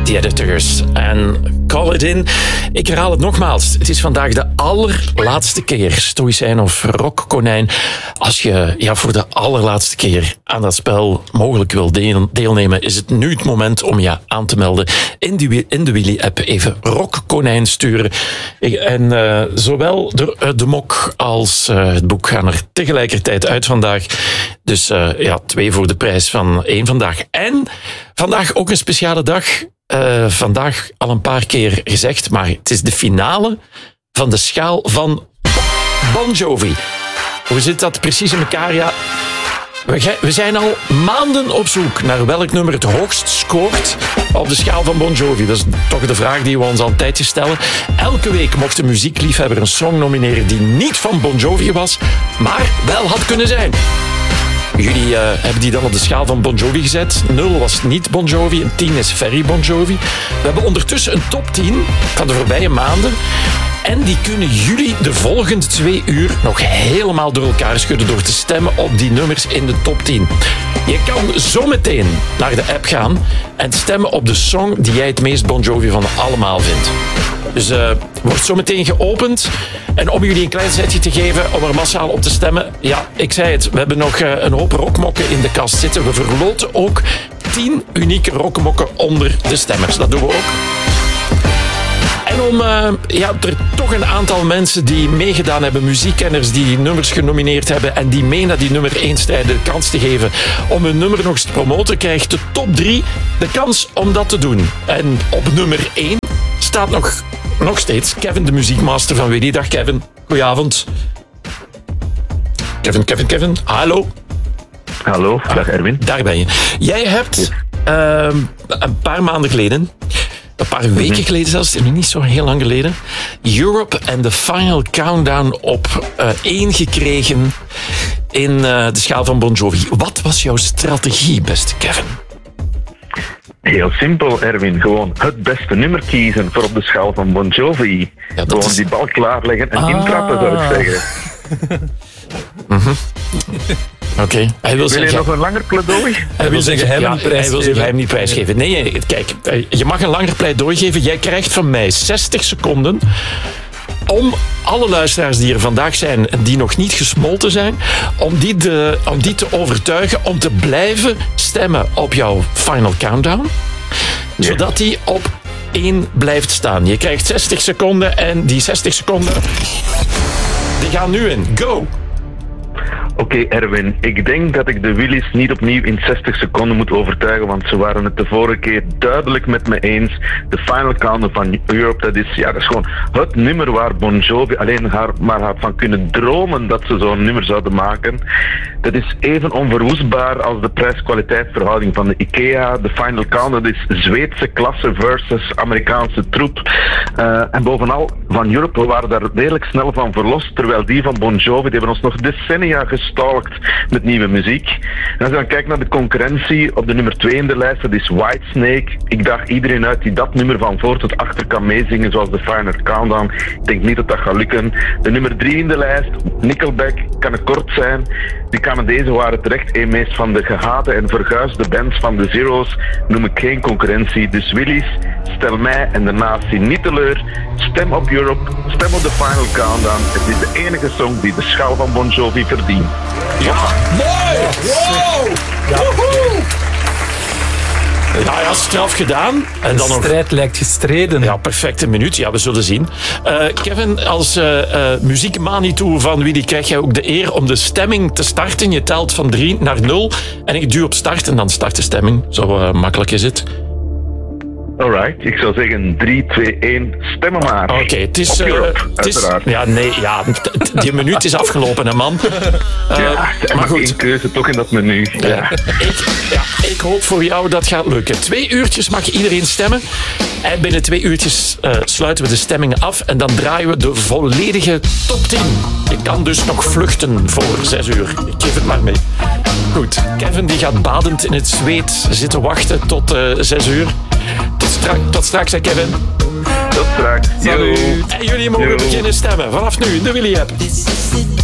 The Editors en Call It In. Ik herhaal het nogmaals. Het is vandaag de allerlaatste keer, stoïcijn of rockkonijn, als je voor de allerlaatste keer aan dat spel mogelijk wil deelnemen, is het nu het moment om je aan te melden. In de Willy-app even rockkonijn sturen. En zowel de mok als het boek gaan er tegelijkertijd uit vandaag. Dus 2 voor de prijs van 1 vandaag. En vandaag ook een speciale dag. Vandaag al een paar keer gezegd, maar het is de finale van de schaal van Bon Jovi. Hoe zit dat precies in elkaar? Ja, we zijn al maanden op zoek naar welk nummer het hoogst scoort op de schaal van Bon Jovi. Dat is toch de vraag die we ons al een tijdje stellen. Elke week mocht de muziekliefhebber een song nomineren die niet van Bon Jovi was, maar wel had kunnen zijn. Jullie hebben die dan op de schaal van Bon Jovi gezet. 0 was niet Bon Jovi en 10 is very Bon Jovi. We hebben ondertussen een top 10 van de voorbije maanden. En die kunnen jullie de volgende 2 uur nog helemaal door elkaar schudden door te stemmen op die nummers in de top 10. Je kan zometeen naar de app gaan en stemmen op de song die jij het meest Bon Jovi van allemaal vindt. Dus wordt zometeen geopend. En om jullie een klein zetje te geven om er massaal op te stemmen. Ja, ik zei het, we hebben nog een hoop rockmokken in de kast zitten. We verloten ook 10 unieke rockmokken onder de stemmers. Dat doen we ook. En om er toch een aantal mensen die meegedaan hebben, muziekkenners die nummers genomineerd hebben en die mee naar die nummer 1 strijden, de kans te geven om hun nummer nog eens te promoten, krijgt de top 3 de kans om dat te doen. En op nummer 1 staat nog steeds Kevin, de muziekmaster van Willy. Dag Kevin, goedenavond. Kevin, hallo. Hallo, dag Erwin. Daar ben je. Jij hebt een paar maanden geleden, een paar weken geleden zelfs, niet zo heel lang geleden, Europe and the Final Countdown op 1 gekregen in de schaal van Bon Jovi. Wat was jouw strategie, beste Kevin? Heel simpel, Erwin. Gewoon het beste nummer kiezen voor op de schaal van Bon Jovi. Ja, gewoon die bal klaarleggen en intrappen, zou ik zeggen. Oké. Wil je nog een langer pleidooi? Hij wil zijn geheim niet prijsgeven. Nee, kijk, je mag een langer pleidooi geven. Jij krijgt van mij 60 seconden om alle luisteraars die er vandaag zijn en die nog niet gesmolten zijn, om die te overtuigen om te blijven stemmen op jouw Final Countdown, zodat die op 1 blijft staan. Je krijgt 60 seconden en die 60 seconden die gaan nu in. Go! Oké, Erwin, ik denk dat ik de Willys niet opnieuw in 60 seconden moet overtuigen, want ze waren het de vorige keer duidelijk met me eens. De Final Countdown van Europe, dat is gewoon het nummer waar Bon Jovi alleen maar had van kunnen dromen dat ze zo'n nummer zouden maken. Dat is even onverwoestbaar als de prijs-kwaliteit verhouding van de IKEA. De Final Countdown, dat is Zweedse klasse versus Amerikaanse troep. En bovenal, van Europe, we waren daar redelijk snel van verlost, terwijl die van Bon Jovi, die hebben ons nog decennia gestalkt met nieuwe muziek. En als je dan kijkt naar de concurrentie op de nummer 2 in de lijst, dat is Whitesnake. Ik daag iedereen uit die dat nummer van voor tot achter kan meezingen, zoals de Final Countdown. Ik denk niet dat dat gaat lukken. De nummer 3 in de lijst, Nickelback, kan een kort zijn. Die Canadezen waren terecht een meest van de gehate en verguisde bands van de Zero's. Noem ik geen concurrentie. Dus Willys, stel mij en de natie niet teleur. Stem op Europe, stem op de Final Countdown. Het is de enige song die de schaal van Bon Jovi verdient. Ja, mooi! Wow! Ja. Ja, straf gedaan. En dan de strijd lijkt gestreden. Ja, perfecte minuut. Ja, we zullen zien. Kevin, als muziekmanitoe van Willy krijg jij ook de eer om de stemming te starten. Je telt van 3 naar 0 en ik duw op start en dan start de stemming. Zo makkelijk is het. Alright, ik zou zeggen 3, 2, 1, stemmen maar. Oké, het is... uiteraard. Die minuut is afgelopen, hè, man. Maar goed. Geen keuze toch in dat menu. Ja. Ik hoop voor jou dat gaat lukken. 2 uurtjes mag iedereen stemmen. En binnen 2 uurtjes sluiten we de stemmingen af. En dan draaien we de volledige top 10. Je kan dus nog vluchten voor 6 uur. Ik geef het maar mee. Goed, Kevin die gaat badend in het zweet zitten wachten tot 6 uur. Tot straks, hè, Kevin. Tot straks. En jullie mogen beginnen stemmen. Vanaf nu, de Willy-app.